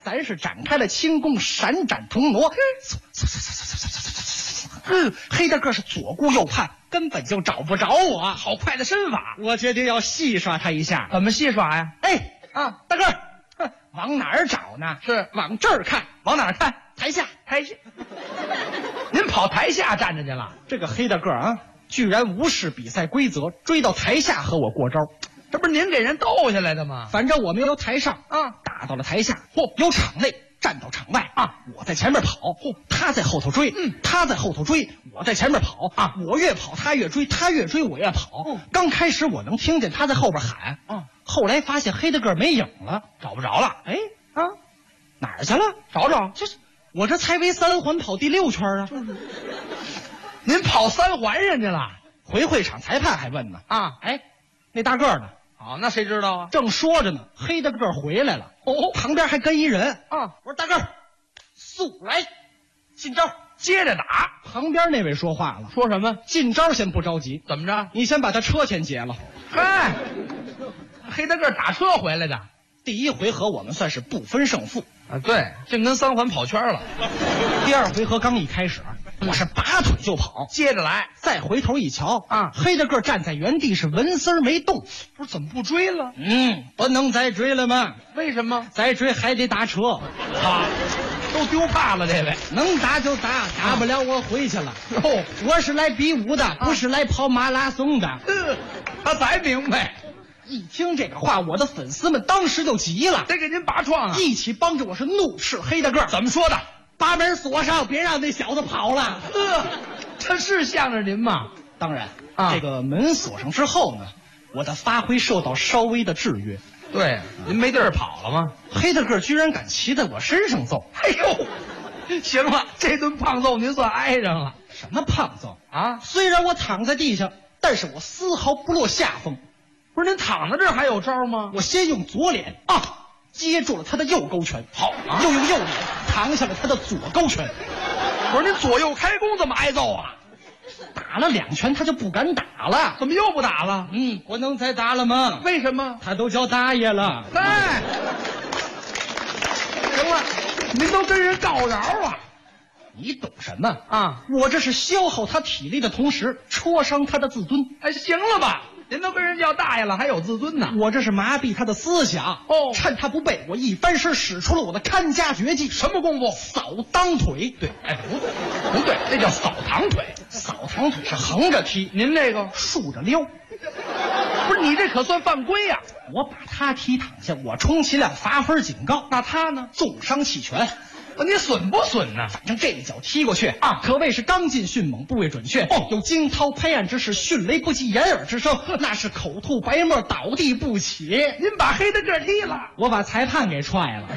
咱是展开了轻功，闪展腾挪。黑大个是左顾右盼，根本就找不着我。 好快的身法， 我决定要戏耍他一下。 怎么戏耍呀？ 哎啊，大个儿，往哪儿找呢？ 是往这儿看。 往哪儿看？ 台下， 台下。您跑台下站着去了？ 这个黑大个啊，居然无视比赛规则，追到台下和我过招。 这不是您给人逗下来的吗？ 反正我们由台上啊打到了台下，由场内站到场外啊。我在前面跑，他在后头追，他在后头追，我在前面跑啊。我越跑他越追，他越追我越跑。刚开始我能听见他在后边喊，后来发现黑大个没影了， 找不着了。 哎啊，哪儿去了？ 找找。 这是我这才围3环跑第6圈啊。 您跑3环上去了？ 回会场裁判还问呢啊， 哎，那大个呢？ 好，那谁知道啊？ 正说着呢，黑大个回来了。旁边还跟一人啊。我说大个，速来，进招， 接着打。 旁边那位说话了， 说什么？ 进招先不着急， 怎么着？ 你先把他车钱结了。 嗨，黑大个打车回来的。 第一回合我们算是不分胜负啊，对，净跟3环跑圈了。 第二回合刚一开始，我是拔腿就跑， 接着来。 再回头一瞧啊， 黑大个站在原地是纹丝没动。 不是怎么不追了？ 不能再追了吗？ 为什么？ 再追还得打车啊，都丢怕了。这位能打就打，打不了我回去了。我是来比武的，不是来跑马拉松的。 他才明白。 一听这个话，我的粉丝们当时就急了， 得给您拔创啊！ 一起帮着我是怒斥黑大个。 怎么说的？ 把门锁上，别让那小子跑了。 这是向着您吗？ 当然啊，这个门锁上之后呢，我的发挥受到稍微的制约。 对，您没地儿跑了吗？ 黑大个居然敢骑在我身上揍！ 哎呦，行了，这顿胖揍您算挨上了。 什么胖揍啊？ 虽然我躺在地上，但是我丝毫不落下风。 不是您躺在这儿还有招吗？ 我先用左脸接住了他的右勾拳， 好又用右脸扛下了他的左勾拳。 我说您左右开弓这么挨揍啊？ 打了2拳他就不敢打了。 怎么又不打了？ 不能再打了吗？ 为什么？ 他都叫大爷了。 哎，行了，您都跟人告饶啊？ 你懂什么啊？ 我这是消耗他体力的同时戳伤他的自尊。 哎，行了吧？您都跟人叫大爷了，还有自尊呢？ 我这是麻痹他的思想。趁他不备，我一翻身使出了我的看家绝技。 什么功夫？ 扫裆腿。 对，哎，不对，这叫扫堂腿。 扫堂腿是横着踢， 您这个竖着撩。 不是你这可算犯规呀！ 我把他踢躺下，我充其量罚分警告。 那他呢？ 重伤弃权。 你损不损呢？ 反正这一脚踢过去啊，可谓是刚劲迅猛，部位准确。有惊涛拍岸之势，迅雷不及掩耳之声，那是口吐白沫，倒地不起。 您把黑大个踢了， 我把裁判给踹了。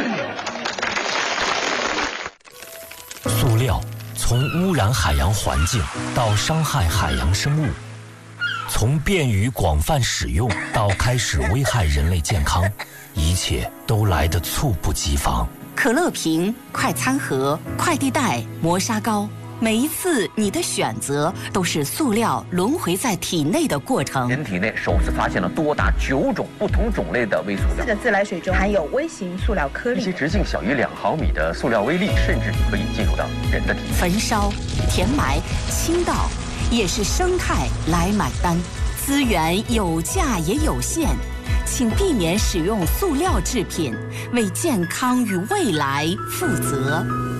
塑料从污染海洋环境到伤害海洋生物，从便于广泛使用到开始危害人类健康，一切都来得猝不及防。 可乐瓶、快餐盒、快递袋、磨砂膏，每一次你的选择都是塑料轮回在体内的过程。 人体内首次发现了多达9种不同种类的微塑料。 4个自来水中含有微型塑料颗粒， 一些直径小于2毫米的塑料微粒，甚至可以进入到人的体内。 焚烧、填埋、倾倒，也是生态来买单。资源有价也有限。请避免使用塑料制品，为健康与未来负责。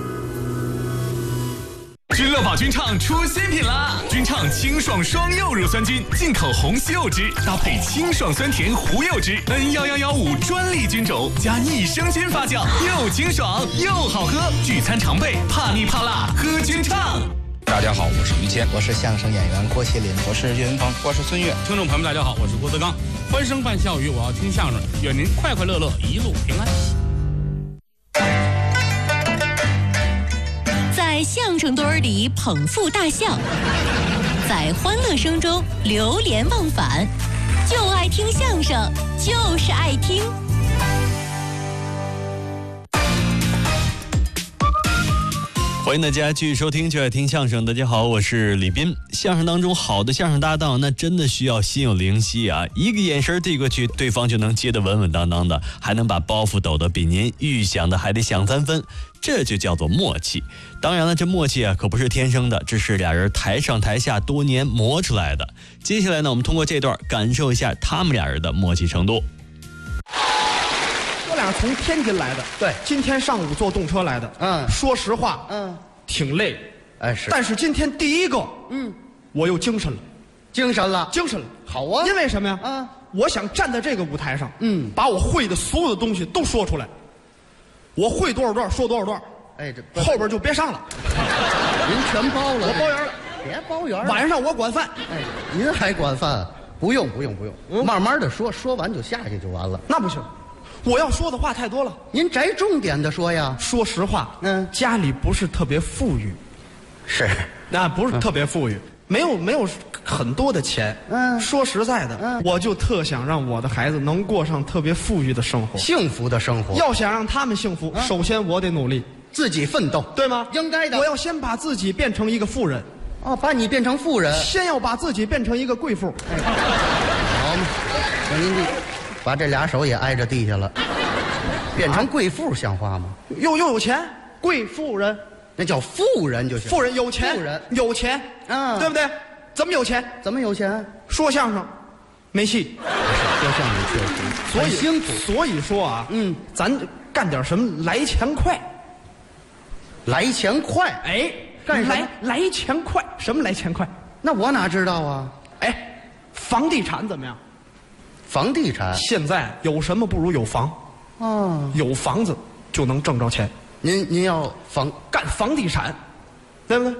君乐宝君畅出新品啦！君畅清爽双柚乳酸菌，进口红西柚汁，搭配清爽酸甜胡柚汁，N11115专利菌种，加逆生菌发酵，又清爽又好喝。聚餐常备，怕腻怕辣，喝君畅。 大家好，我是于谦， 我是相声演员郭麒麟， 我是岳云鹏，我是孙越。 听众朋友们，大家好，我是郭德纲。欢声伴笑语，我要听相声，愿您快快乐乐，一路平安。 在相声堆儿里捧腹大笑，在欢乐声中流连忘返，就爱听相声，就是爱听。 欢迎大家继续收听就爱听相声。大家好，我是李斌。相声当中好的相声搭档那真的需要心有灵犀啊，一个眼神递过去，对方就能接得稳稳当当的，还能把包袱抖得比您预想的还得响3分，这就叫做默契。当然了，这默契啊可不是天生的，这是俩人台上台下多年磨出来的。接下来呢，我们通过这段感受一下他们俩人的默契程度。 我俩从天津来的， 对， 今天上午坐动车来的。说实话，挺累， 是。 但是今天第一个，我又精神了， 精神了，好啊！ 因为什么呀？我想站在这个舞台上，把我会的所有的东西都说出来。我会多少段说多少段，这后边就别上了。 您全包了， 我包圆了， 别包圆了。 晚上我管饭， 您还管饭？不用，慢慢的说完就下去就完了。 那不行。我要说的话太多了， 您摘重点的说呀。 说实话，家里不是特别富裕， 是， 那不是特别富裕，没有很多的钱。说实在的，我就特想让我的孩子能过上特别富裕的生活， 幸福的生活。 要想让他们幸福，首先我得努力， 自己奋斗， 对吗？ 应该的。 我要先把自己变成一个富人。 把你变成富人， 先要把自己变成一个贵妇。 好嘛，那您把这俩手也挨着地下了，变成贵妇像话吗？ 又有钱，贵妇人， 那叫富人就行。 富人有钱， 富人有钱，对不对？怎么有钱？ 怎么有钱？ 说相声没戏， 说相声确实，所以辛苦。 所以说啊，咱干点什么来钱快。 来钱快，干什么？ 来钱快，什么来钱快？ 那我哪知道啊？ 房地产怎么样？ 房地产现在有什么不如有房？有房子就能挣着钱。 您要干房地产，对不对？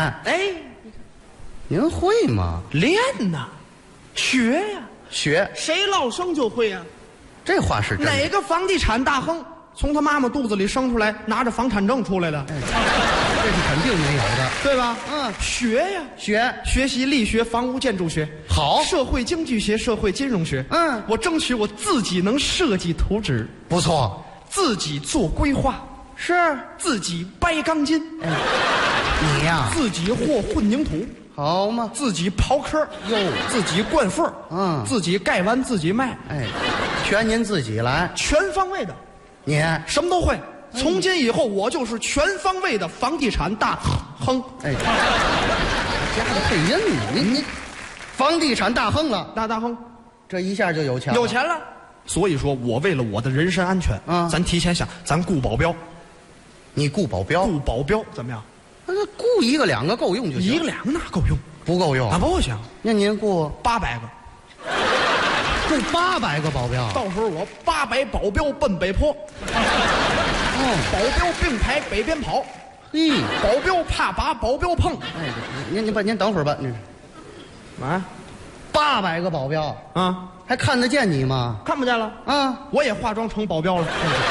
您会吗？ 练呐，学呀， 学。 谁老生就会呀？ 这话是真的。 哪个房地产大亨从他妈妈肚子里生出来，拿着房产证出来的？ 这是肯定没有的， 对吧？学呀，学习力学、房屋建筑学， 好， 社会经济学、社会金融学。我争取我自己能设计图纸， 不错， 自己做规划， 是自己掰钢筋。 你呀， 自己和混凝土， 好嘛， 自己刨坑，自己灌缝，自己盖完自己卖， 全您自己来， 全方位的， 你什么都会。从今以后，我就是全方位的房地产大亨。 加个配音呢，您房地产大亨了， 大亨， 这一下就有钱了， 有钱了。所以说我为了我的人身安全，咱提前想，咱雇保镖。 你雇保镖？ 雇保镖怎么样？ 那雇1个2个够用就行。 1个2个哪够用？ 不够用啊，不行。 那您雇 800个。 雇800个保镖， 到时候我800保镖奔北坡。保镖并排北边跑，保镖怕把保镖碰。 您等会儿吧，您800个保镖还看得见你吗？ 看不见了我也化妆成保镖了。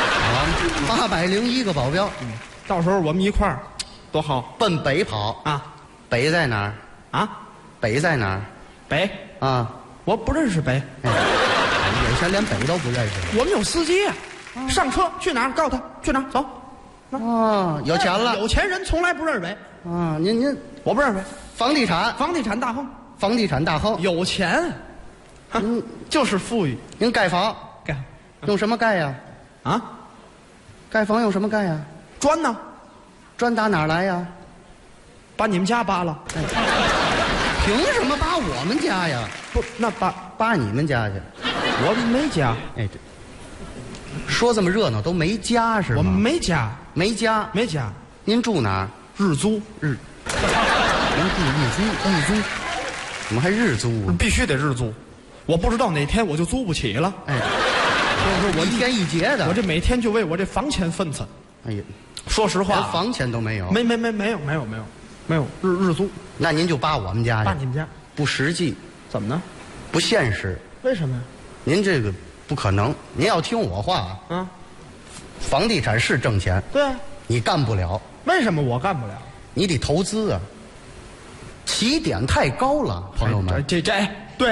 801个保镖， 到时候我们一块儿多好， 奔北跑北在哪儿北在哪儿？ 北我不认识北， 有钱连北都不认识。 我们有司机呀。上车去哪儿？告诉他去哪儿走。 有钱了。 有钱人从来不认为。 您我不认为。 房地产大亨。 房地产大亨有钱，就是富裕。 您盖房用什么盖呀？盖房用什么盖呀？ 砖呢？ 砖打哪儿来呀？ 把你们家扒了。 凭什么扒我们家呀？ 不，那扒你们家去。 我没家。 说这么热闹都没家是吗？ 我没家， 没家。您住哪儿？ 日租。 您住日租，怎么还日租啊？ 必须得日租，我不知道哪天我就租不起了。 我一天一节的， 我这每天就为我这房钱分层。说实话， 连房钱都没有。 没有日租。 那您就扒我们家去。 扒你们家不实际。 怎么呢？ 不现实。 为什么呀？ 您这个不可能，您要听我话房地产是挣钱， 对， 你干不了。 为什么我干不了？ 你得投资啊，起点太高了，朋友们。 对，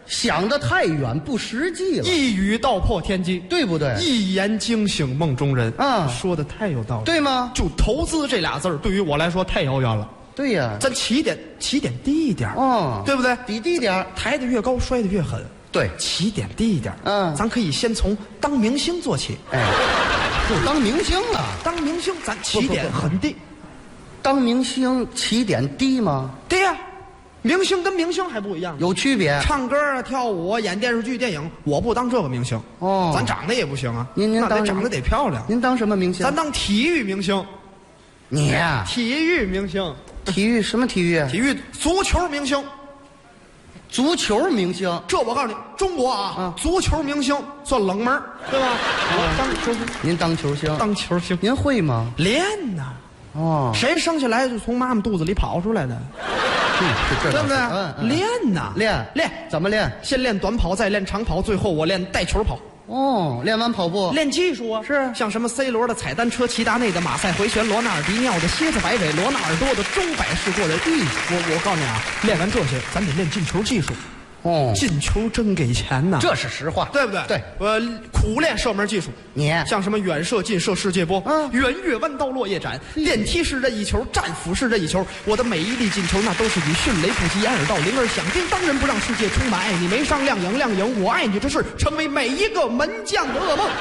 想得太远不实际了， 一语道破天机， 对不对？ 一言惊醒梦中人啊， 说的太有道理， 对吗？ 就投资这俩字儿，对于我来说太遥远了。 对呀， 咱起点低一点，对不对？ 低点， 抬得越高，摔得越狠。 对， 起点低一点，咱可以先从当明星做起。 哎，就当明星了， 当明星咱起点很低。 当明星起点低吗？ 对呀。明星跟明星还不一样， 有区别。 唱歌啊、跳舞啊、演电视剧、电影，我不当这个明星。咱长得也不行啊。 您那得长得得漂亮。 您当什么明星？ 咱当体育明星。 你呀， 体育明星。 体育什么体育？ 体育足球明星。 足球明星， 这我告诉你，中国啊，足球明星算冷门，对吧？ 您当球星？ 当球星？ 您会吗？ 练呐。谁生下来就从妈妈肚子里跑出来的？对不对？练呐， 练，怎么练？ 先练短跑，再练长跑，最后我练带球跑。 练完跑步， 练技术啊， 是像什么 C 罗的踩单车，齐达内的马赛回旋，罗纳尔迪尼奥的蝎子摆尾，罗纳尔多的钟摆式过人。我告诉你啊，练完这些，咱得练进球技术。进球真给钱呐， 这是实话， 对不对？ 对， 苦练射门技术。 你像什么远射、近射、世界波，圆月弯刀、落叶斩，电梯式任意球、战斧式任意球，我的每一粒进球那都是以迅雷不及掩耳盗铃儿响叮当人不让世界充满爱你，没商量赢，我爱你这事成为每一个门将的噩梦。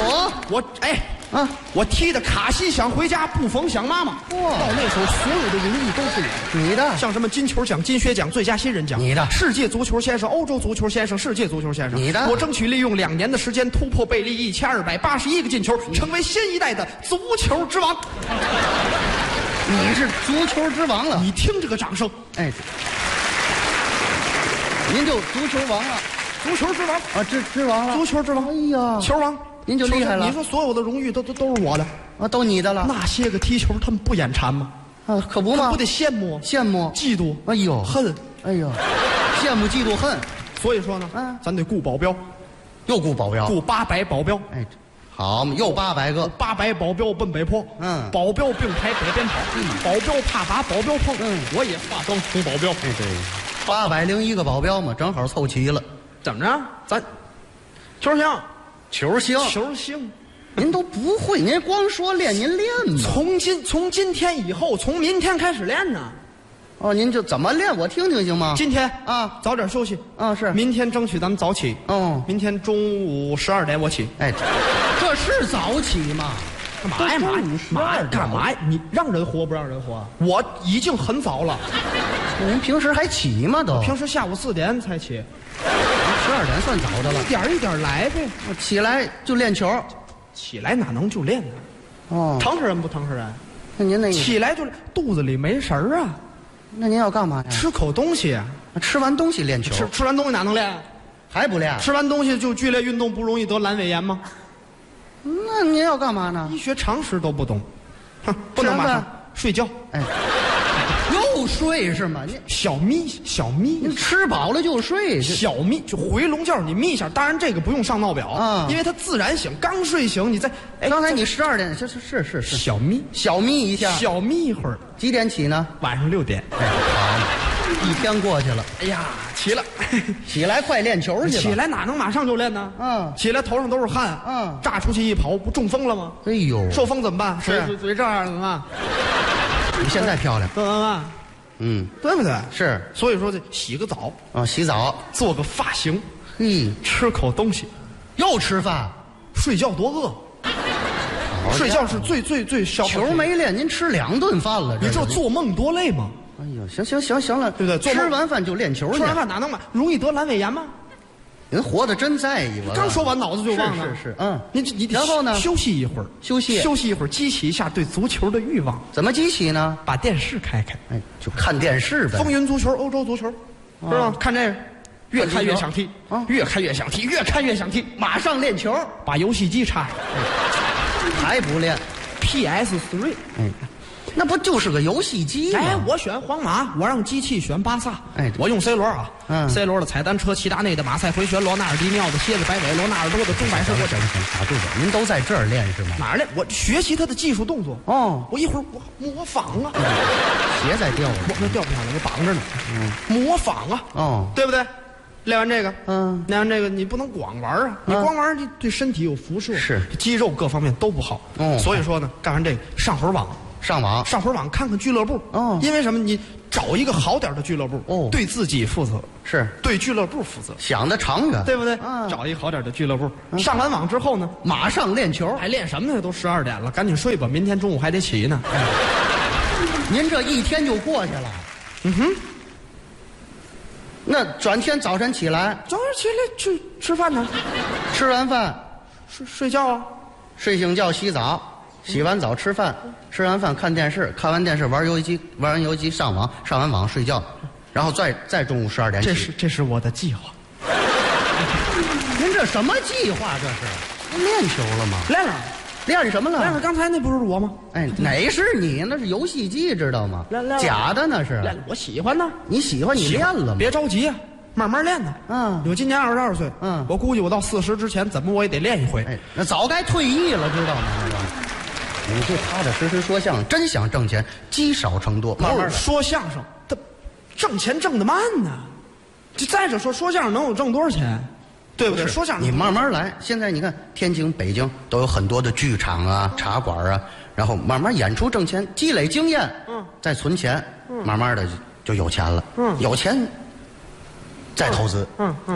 我踢的卡西想回家，不逢想妈妈。到那时候，所有的荣誉都是你的， 像什么金球奖、金靴奖、最佳新人奖， 你的； 世界足球先生、欧洲足球先生、世界足球先生， 你的。 我争取利用2年的时间，突破贝利1281个进球，成为新一代的足球之王。 你是足球之王了， 你听这个掌声， 您就足球王了， 足球之王啊，之王了， 足球之王。 哎呀， 球王。 您就厉害了！ 你说所有的荣誉都是我的啊，都你的了。 那些个踢球，他们不眼馋吗？ 啊，可不嘛， 不得羡慕、嫉妒， 哎呦， 恨， 哎呦，羡慕、嫉妒、恨。 所以说呢，咱得雇保镖， 又雇保镖， 雇800保镖。 好嘛，又800个 ，800保镖奔北坡。保镖并排北边跑，保镖怕把保镖碰。我也化妆充保镖。 对，801个保镖嘛，正好凑齐了。 怎么着？咱球星， 您都不会，您光说练，您练吗？ 从今天以后，从明天开始练呢。 您就怎么练？我听听行吗？ 今天啊，早点休息啊，是。 明天争取咱们早起。明天中午12点我起。 这是早起吗？ 干嘛呀？你让人活不让人活？我已经很早了。 您平时还起吗？都平时下午4点才起。 12点算早的了， 一点来呗。 起来就练球， 起来哪能就练呢？疼死人不疼死人？ 那您那起来就肚子里没神儿啊。 那您要干嘛呀？ 吃口东西， 吃完东西练球。 吃完东西哪能练？ 还不练？ 吃完东西就剧烈运动不容易得阑尾炎吗？ 那您要干嘛呢？ 医学常识都不懂，不能马上睡觉。 又睡是吗？你小眯， 你吃饱了就睡。 小眯就回笼觉，你眯一下。当然这个不用上闹表啊，因为它自然醒。刚睡醒，你再刚才你12点，是小眯一下， 小眯一会儿。 几点起呢？ 晚上6点。 好，一天过去了。 哎呀，起了， 起来快练球去吧。 起来哪能马上就练呢？起来头上都是汗，炸出去一跑，不中风了吗？ 哎呦， 受风怎么办？ 是嘴这样怎么办？ 你现在漂亮， 对不对？ 是， 所以说这洗个澡啊，洗澡， 做个发型，吃口东西， 又吃饭， 睡觉多饿。睡觉是最消耗。 球没练，您吃2顿饭了， 你知道做梦多累吗？ 哎呦，行了， 对不对？ 吃完饭就练球去。 吃完饭哪能容易得阑尾炎吗？ 您活得真在意我。 刚说完脑子就忘了。 是， 你然后呢？ 休息一会儿，休息一会儿，激起一下对足球的欲望。 怎么激起呢？ 把电视开开， 就看电视呗。 风云足球、欧洲足球，是吧？看这个，越看越想踢，越看越想踢，越看越想踢， 马上练球。 把游戏机插上， 还不练 PS3。 那不就是个游戏机吗？ 我选皇马，我让机器选巴萨。我用 C 罗啊，C 罗的踩单车，齐达内的马赛回旋，罗纳尔迪尼奥的蝎子摆尾，罗纳尔多的钟摆式过人。 打住吧，您都在这儿练是吗？ 哪儿练？我学习他的技术动作。我一会儿我模仿啊。 鞋在掉了， 那掉不下来，我绑着呢。模仿啊。对不对？ 练完这个，练完这个你不能光玩啊，你光玩你对身体有辐射， 是肌肉各方面都不好。所以说呢，干完这个上会儿网，上会儿网看看俱乐部。因为什么？你找一个好点的俱乐部，对自己负责， 是对俱乐部负责， 想得长远， 对不对？找一个好点的俱乐部，上完网之后呢， 马上练球， 还练什么呢？都12点了，赶紧睡吧，明天中午还得起呢。 您这一天就过去了。那转天早晨起来去吃饭呢， 吃完饭睡觉啊， 睡醒觉洗澡，洗完澡吃饭，吃完饭看电视，看完电视玩游戏机，玩完游戏机上网，上完网睡觉，然后再中午12点起。 这是我的计划。 您这什么计划？这是练球了吗？ 练了。 练什么了？ 练了，刚才那不是我吗？ 哎，哪是你？那是游戏机，知道吗？ 练假的那是。 练，我喜欢呢。 你喜欢你练了吗？ 别着急啊，慢慢练呢。我今年22岁，我估计我到40之前，怎么我也得练一回。 那早该退役了，知道吗？你就踏踏实实说相声，真想挣钱，积少成多，慢慢说相声，他挣钱挣得慢呢。就再者说相声能有挣多少钱？对不对？说相声你慢慢来。现在你看天津、北京都有很多的剧场啊、茶馆啊，然后慢慢演出挣钱，积累经验，再存钱，慢慢的就有钱了。有钱再投资。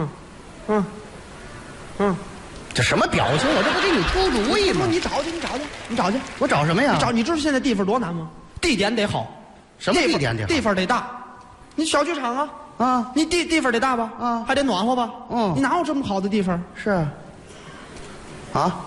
这什么表情？我这不给你出主意吗？ 你找去。 我找什么呀？ 你知道现在地方多难吗？地点得好。 什么地点得好？ 地方得大。你小剧场啊，你地方得大吧？还得暖和吧？你哪有这么好的地方？ 是啊，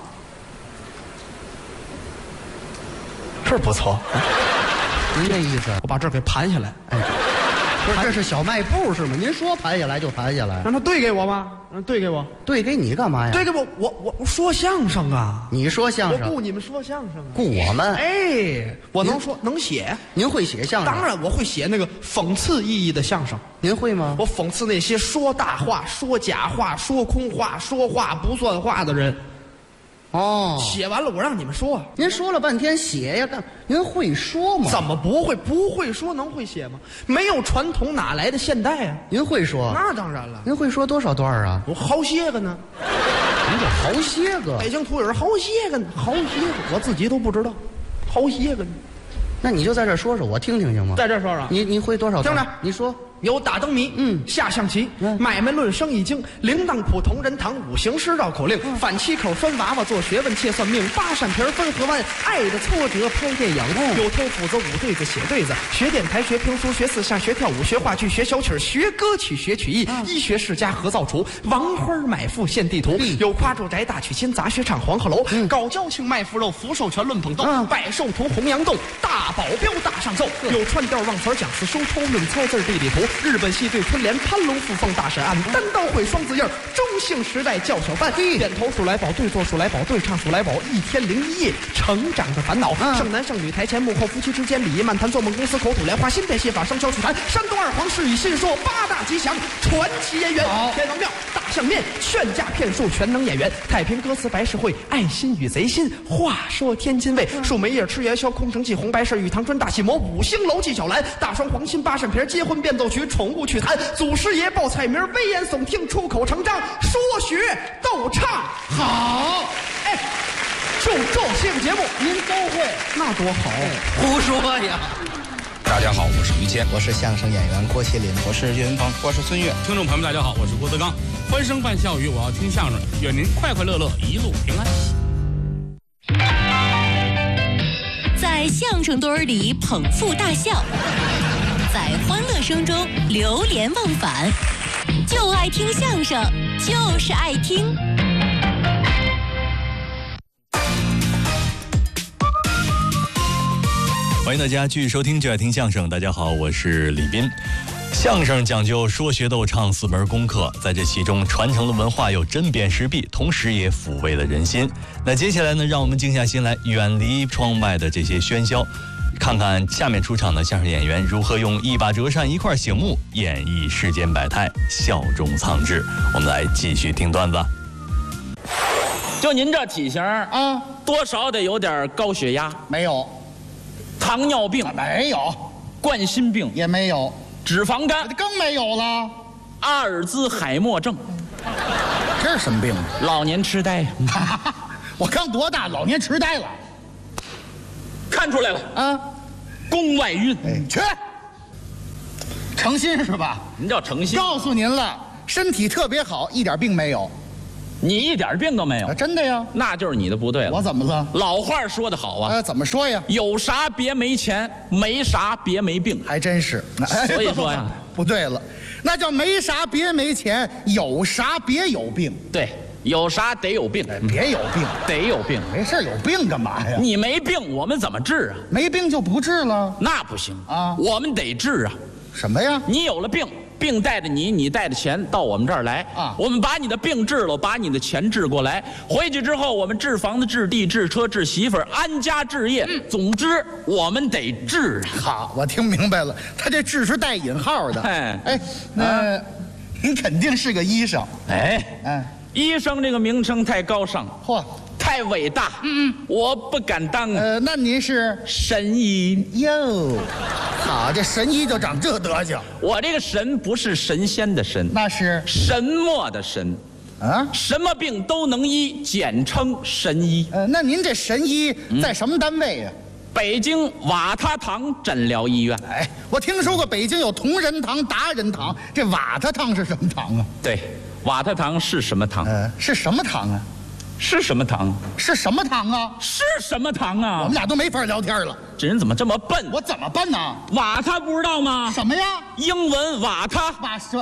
是不错。 您这意思？ 我把这儿给盘下来。 不是，这是小卖部是吗？您说盘下来就盘下来。 让他兑给我吧，兑给我。 兑给你干嘛呀？ 兑给我说相声啊！ 你说相声？ 我雇你们说相声啊！ 雇我们？ 哎，我能说能写。 您会写相声？ 当然，我会写那个讽刺意义的相声。 您会吗？ 我讽刺那些说大话、说假话、说空话、说话不算话的人。写完了我让你们说。 您说了半天写呀，您会说吗？ 怎么不会？不会说能会写吗？没有传统哪来的现代啊？ 您会说？ 那当然了。 您会说多少段啊？ 我好些个呢。 什么叫好些个？ 北京土语好些个呢，好些个，我自己都不知道，好些个呢。 那你就在这说说，我听听行吗？ 在这说说。 你会多少段？ 听着， 你说。 有打灯谜，下象棋，买卖论生意经，铃铛谱同仁堂，五行诗绕口令，反七口拴娃娃做学问，切算命，八扇皮分河湾，爱的挫折拍电影，有偷斧子舞对子写对子，学电台学评书学四项学跳舞学话剧学小曲学歌曲学曲艺，医学世家合造厨，王花买富献地图，有夸住宅大曲亲杂学唱黄鹤楼，搞交情卖腐肉福寿全论捧逗，百寿图洪阳洞，大保镖大上奏，有串调忘词讲词收抽论猜字地理图。日本戏对春联，攀龙附凤大审案，单刀会双字印，中性时代叫小贩，点头数来宝，对坐数来宝，对唱数来宝，1001夜，成长的烦恼，剩男剩女台前幕后，夫妻之间礼仪漫谈，做梦公司口吐莲花，新变戏法，商销曲坛，山东二黄是以信说，八大吉祥，传奇演员，天王庙，大相面，劝架骗术，全能演员，太平歌词，白事会，爱心与贼心，话说天津卫，树莓叶吃元宵，空城计，红白事，玉堂春，大戏魔，五星楼纪晓岚，大双黄心，八扇皮，结婚变奏曲，宠物趣谈，祖师爷报菜名，危言耸听，出口成章，说学逗唱好。哎，就这些个节目您都会，那多好。 胡说呀！ 大家好，我是于谦， 我是相声演员郭麒麟， 我是岳云鹏，我是孙越。 听众朋友们，大家好，我是郭德纲。欢声伴笑语，我要听相声，愿您快快乐乐，一路平安。 在相声堆儿里捧腹大笑，在欢乐声中流连忘返，就爱听相声，就是爱听。 欢迎大家继续收听就爱听相声。大家好，我是李斌。相声讲究说学逗唱4门功课，在这其中传承了文化，又针砭时弊，同时也抚慰了人心。那接下来呢，让我们静下心来，远离窗外的这些喧嚣，看看下面出场的相声演员如何用一把折扇一块醒目演绎世间百态，笑中藏智。我们来继续听段子。 就您这体型啊，多少得有点高血压？ 没有。 糖尿病？ 没有。 冠心病？ 也没有。 脂肪肝？ 更没有了。 阿尔兹海默症。 这是什么病？ 老年痴呆。 我刚多大，老年痴呆了？ 看出来了啊， 宫外孕。 去，诚心是吧？ 您叫诚心。 告诉您了，身体特别好，一点病没有。 你一点病都没有， 真的呀？ 那就是你的不对了。 我怎么了？ 老话说得好啊， 怎么说呀？ 有啥别没钱，没啥别没病， 还真是。 所以说呀， 不对了，那叫没啥别没钱，有啥别有病。 对，有啥得有病， 别有病， 得有病。 没事有病干嘛呀？ 你没病，我们怎么治啊？ 没病就不治了？ 那不行啊， 我们得治啊。 什么呀？ 你有了病。病带着你，你带着钱到我们这儿来啊！我们把你的病治了，把你的钱治过来。回去之后，我们治房子、治地、治车、治媳妇儿，安家置业。总之，我们得治。 好，我听明白了，他这治是带引号的。那您肯定是个医生。 医生这个名称太高尚， 嚯， 太伟大。我不敢当。 那您是神医哟。好，这神医就长这德行。 我这个神不是神仙的神， 那是神墨的神。 啊， 什么病都能医，简称神医。 那您这神医在什么单位呀？ 北京瓦他堂诊疗医院。 我听说过北京有同仁堂、达仁堂，这瓦他堂是什么堂啊？ 对，瓦他堂是什么堂？ 是什么堂啊？ 是什么堂？ 是什么堂啊？ 是什么堂啊？ 我们俩都没法聊天了。 这人怎么这么笨？ 我怎么笨呢？ 瓦他不知道吗？ 什么呀？ 英文瓦他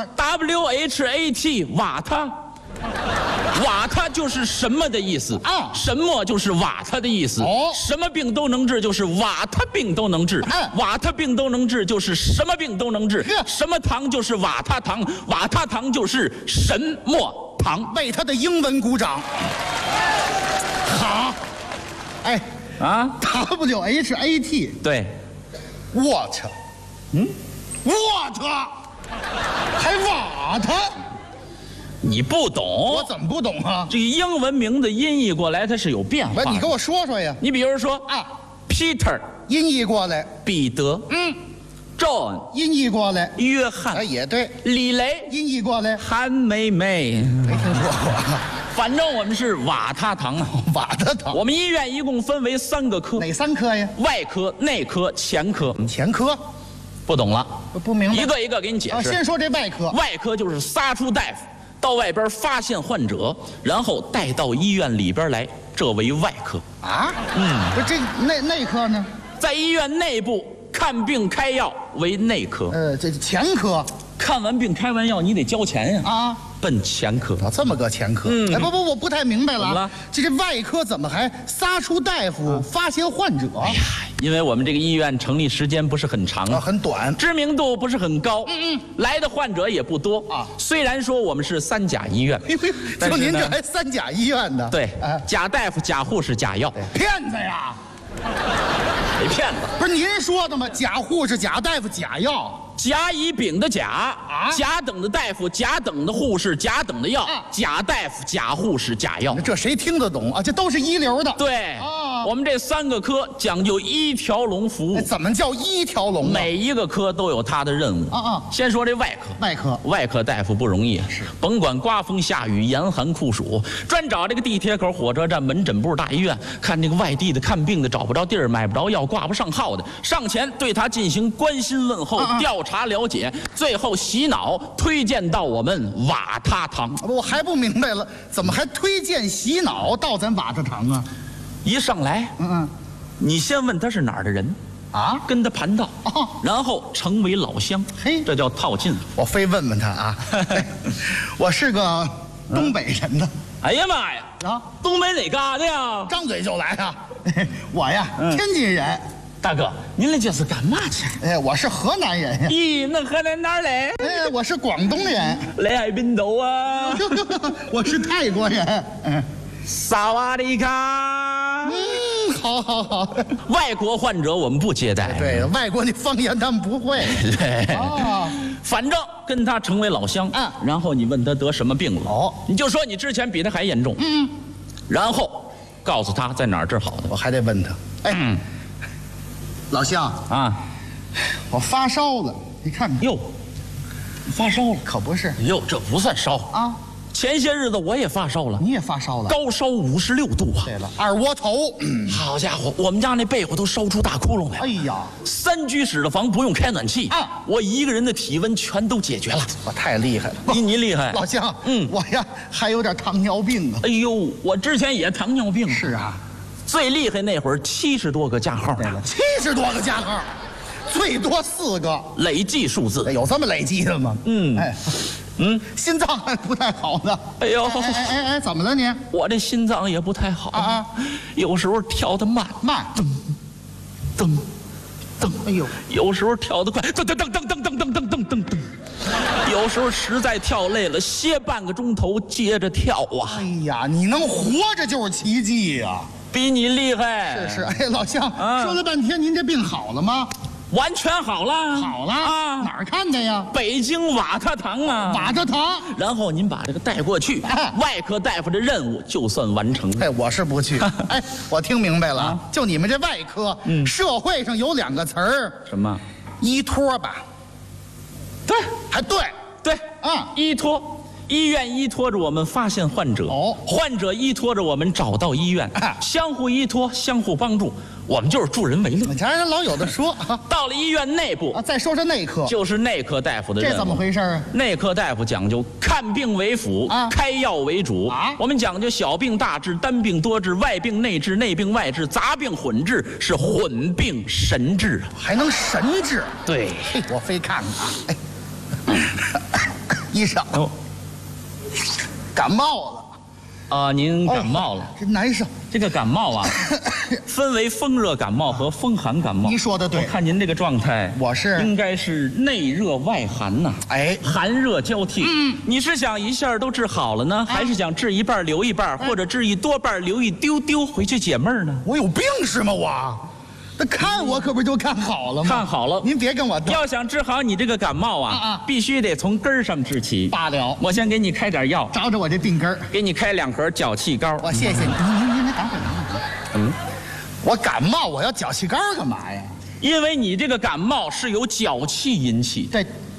，WHAT 瓦他。瓦他就是什么的意思啊？什么就是瓦他的意思。什么病都能治，就是瓦他病都能治。瓦他病都能治，就是什么病都能治。什么堂就是瓦他堂，瓦他堂就是神墨堂。 为他的英文鼓掌。好。WHAT 对 ，what， what， 还瓦他。 你不懂？ 我怎么不懂啊？ 这个英文名字音译过来它是有变化的。 你给我说说呀。 你比如说啊 ，Peter 音译过来彼得，John 音译过来约翰， 也对。 李雷音译过来韩梅梅， 没听说过。 反正我们是瓦他堂啊， 瓦他堂。 我们医院一共分为3个科。 哪3科呀？ 外科、内科、前科。 前科不懂了？ 不明白。 一个一个给你解释。 先说这外科。 外科就是撒出大夫到外边发现患者，然后带到医院里边来，这为外科啊。不是这内科呢？ 在医院内部看病开药为内科。 这前科。 看完病开完药，你得交钱呀！ 啊， 奔前科。 这么个前科。不，我不太明白了。 怎么了？ 这外科怎么还撒出大夫发现患者？ 哎呀，因为我们这个医院成立时间不是很长啊，很短， 知名度不是很高，来的患者也不多啊。虽然说我们是3甲医院， 就您这还3甲医院呢？ 对，假大夫、假护士、假药， 骗子呀！ 谁骗子？ 不是您说的吗？假护士、假大夫、假药。 甲乙丙的甲啊，甲等的大夫，甲等的护士，甲等的药，假大夫、假护士、假药， 这谁听得懂啊？这都是一流的。 对啊，我们这3个科讲究一条龙服务。 怎么叫一条龙？ 每一个科都有它的任务啊。先说这外科，外科大夫不容易，甭管刮风下雨、严寒酷暑，专找这个地铁口、火车站、门诊部、大医院，看这个外地的看病的找不着地儿、买不着药、挂不上号的，上前对他进行关心问候、调查了解，最后洗脑推荐到我们瓦他堂。 我还不明白了，怎么还推荐洗脑到咱瓦他堂啊？ 一上来，你先问他是哪儿的人啊，跟他盘道，然后成为老乡， 嘿， 这叫套近乎。 我非问问他啊，我是个东北人呢。 哎呀妈呀！啊，东北哪嘎的呀？ 张嘴就来啊！我呀，天津人。 大哥，您来这是干嘛去？ 我是河南人呀。 咦，那河南哪儿来？ 我是广东人。 来海滨州啊。 我是泰国人。 萨瓦迪卡。 好。 外国患者我们不接待。 对，外国那方言他们不会。 对。反正跟他成为老乡。然后你问他得什么病了？你就说你之前比他还严重。然后告诉他在哪儿治好的。 我还得问他。老乡啊，我发烧了，你看看。 哟， 发烧了， 可不是。 哟，这不算烧啊。前些日子我也发烧了， 你也发烧了， 高烧56度啊！ 对了，二窝头， 好家伙，我们家那被窝都烧出大窟窿来。 哎呀 ，3居室的房不用开暖气啊，我一个人的体温全都解决了。 我太厉害了， 您厉害， 老乡，我呀还有点糖尿病啊。 哎呦，我之前也糖尿病。 是啊， 最厉害那会儿70多个加号。 对了，70多个加号，最多4个， 累计数字。 有这么累计的吗？哎。心脏还不太好呢。 哎呦， 哎，怎么了你？ 我这心脏也不太好啊，有时候跳得慢，噔， 哎呦， 有时候跳得快，噔，有时候实在跳累了，歇半个钟头接着跳啊。 哎呀，你能活着就是奇迹呀！ 比你厉害。 是，哎，老乡，说了半天，您这病好了吗？ 完全好了， 好了啊！哪儿看的呀？ 北京瓦特堂啊， 瓦特堂。 然后您把这个带过去，外科大夫的任务就算完成。 哎，我是不去。哎，我听明白了，就你们这外科，社会上有2个词儿， 什么？ 依托吧？ 对， 还对啊，依托。医院依托着我们发现患者，患者依托着我们找到医院，相互依托，相互帮助，我们就是助人为乐。 你瞧人老有的说， 到了医院内部再说说内科， 就是内科大夫的任务。 这怎么回事啊？ 内科大夫讲究看病为辅，开药为主。我们讲究小病大治，单病多治，外病内治，内病外治，杂病混治，是混病神治啊！ 还能神治？ 对， 我非看看啊！医生。感冒了啊！您感冒了， 真难受。 这个感冒啊，分为风热感冒和风寒感冒。 您说的对， 我看您这个状态， 我是应该是内热外寒呐。 哎， 寒热交替。你是想一下都治好了呢，还是想治一半留一半，或者治一多半留一丢丢回去解闷呢？ 我有病是吗？我。那看我可不就看好了吗？ 看好了， 您别跟我斗。 要想治好你这个感冒啊，必须得从根儿上治起。 罢了， 我先给你开点药， 找找我这病根儿， 给你开2盒脚气膏。 我谢谢你。您等会儿。我感冒，我要脚气膏干嘛呀？ 因为你这个感冒是由脚气引起。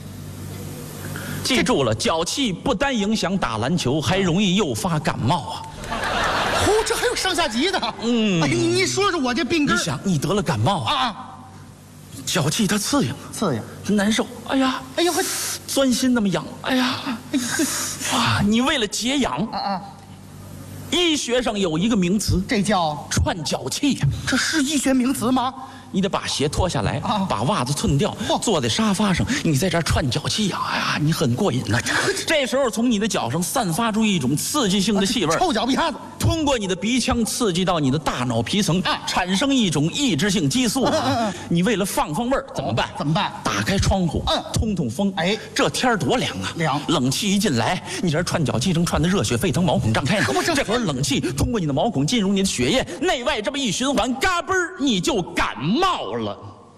记住了，脚气不单影响打篮球，还容易诱发感冒啊。 这还有上下级的。哎，你说说我这病根。 你想，你得了感冒啊，脚气它刺痒，它难受。哎呀，钻心那么痒。哎呀，哇！你为了解痒医学上有一个名词， 这叫串脚气呀。 这是医学名词吗？ 你得把鞋脱下来，把袜子褪掉，坐在沙发上，你在这儿串脚气呀！哎呀，你很过瘾呐。这时候从你的脚上散发出一种刺激性的气味， 臭脚丫子， 通过你的鼻腔刺激到你的大脑皮层，产生一种抑制性激素。你为了放味儿怎么办？打开窗户，通通风。哎，这天多凉啊！ 凉， 冷气一进来，你这串脚气正串得热血沸腾，毛孔胀开呢。这会儿冷气通过你的毛孔进入你的血液，内外这么一循环，嘎嘣儿你就感冒了。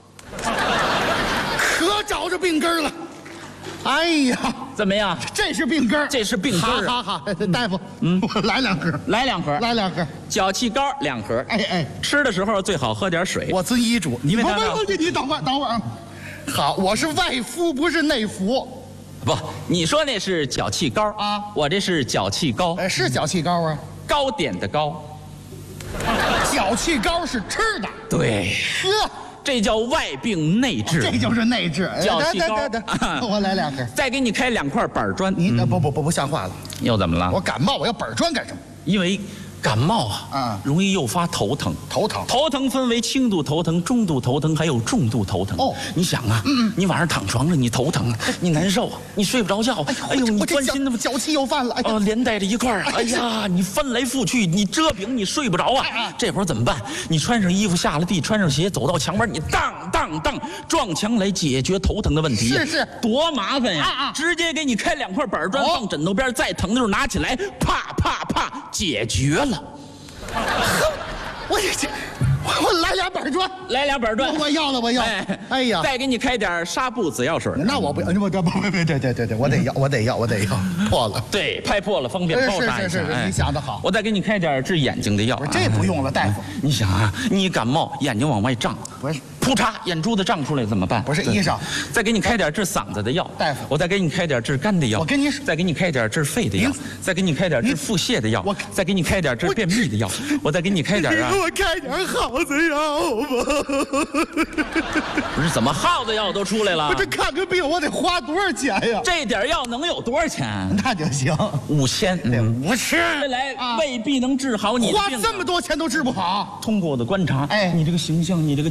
可找着病根了。哎呀， 怎么样？ 这是病根， 这是病根。 好，大夫，我来2盒， 来2盒， 来2盒， 脚气膏2盒。 哎， 吃的时候最好喝点水。 我遵医嘱。 你等会儿啊。好，我是外敷，不是内服。 不，你说那是脚气膏啊，我这是脚气膏。 是脚气膏啊， 糕点的糕。 脚气膏是吃的。 对。这叫外病内治， 这就是内治。 脚气膏， 我来2盒， 再给你开2块板砖。 你不像话了， 又怎么了？ 我感冒，我要板砖干什么？ 因为感冒容易诱发头疼。头疼分为轻度头疼、中度头疼，还有重度头疼。你想啊，你晚上躺床上，你头疼，你难受，你睡不着觉。哎呦，你关心那么脚气又犯了。 连带着一块儿。哎呀，你翻来覆去，你遮饼，你睡不着啊。这会儿怎么办？你穿上衣服，下了地，穿上鞋，走到墙边，你当撞墙来解决头疼的问题。 是， 多麻烦呀！直接给你开2块板砖，放枕头边，再疼的时候拿起来，啪，解决了。 我来2板砖， 来2板砖， 我要了，我要。哎呀， 再给你开点纱布紫药水。 那我不，对，我得要，破了。 对，拍破了方便包扎一下。 是，你想得好。 我再给你开点治眼睛的药。 这不用了，大夫。 你想啊，你感冒眼睛往外胀， 不是， 噗突嚓，眼珠子胀出来怎么办？ 不是医生， 再给你开点治嗓子的药。 大夫， 我再给你开点治肝的药。 我跟你说， 再给你开点治肺的药。再给你开点治腹泻的药。再给你开点治便秘的药。我再给你开点啊。 给我开点耗子药吧。 不是，怎么耗子药都出来了？ 我这看个病我得花多少钱呀？ 这点药能有多少钱？ 那就行 ，5000。 对，5000。 未来未必能治好你的病。 花这么多钱都治不好。 通过我的观察，哎，你这个形象，你这个